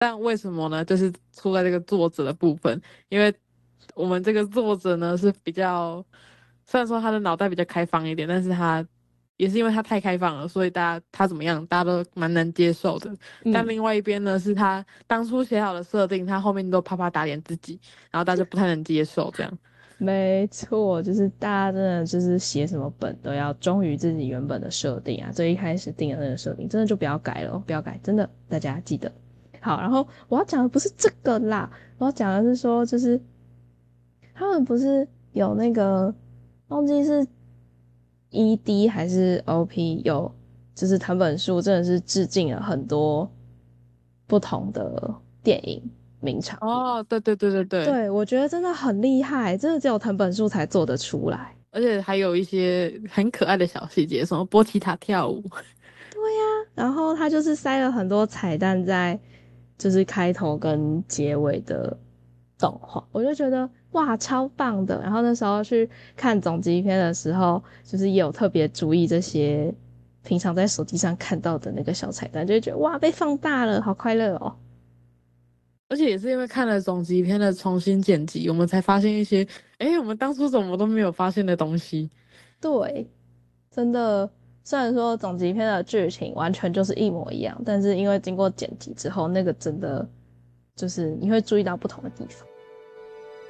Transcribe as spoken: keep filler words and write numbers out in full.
但为什么呢？就是出在这个作者的部分，因为我们这个作者呢是比较，虽然说他的脑袋比较开放一点，但是他也是因为他太开放了，所以大家他怎么样，大家都蛮能接受的。但嗯， 另外一边呢，是他当初写好的设定，他后面都啪啪打脸自己，然后大家就不太能接受这样。 没错，就是大家真的就是写什么本都要忠于自己原本的设定啊，最一开始定的那个设定，真的就不要改了哦，不要改，真的，大家记得。好，然后我要讲的不是这个啦，我要讲的是说，就是他们不是有那个忘记是 E D 还是 O P 有，就是藤本树真的是致敬了很多不同的电影名场面。 哦，对对对对对， 对，我觉得真的很厉害，真的只有藤本树才做得出来。 而且还有一些很可爱的小细节，什么波提塔跳舞。 然后他就是塞了很多彩蛋在，就是开头跟结尾的动画，我就觉得哇超棒的。然后那时候去看总集片的时候，就是也有特别注意这些平常在手机上看到的那个小彩蛋，就会觉得哇被放大了，好快乐哦。 而且也是因为看了总集篇的重新剪辑，我们才发现一些，诶，我们当初怎么都没有发现的东西。 对，真的，虽然说总集片的剧情完全就是一模一样，但是因为经过剪辑之后，那个真的就是你会注意到不同的地方。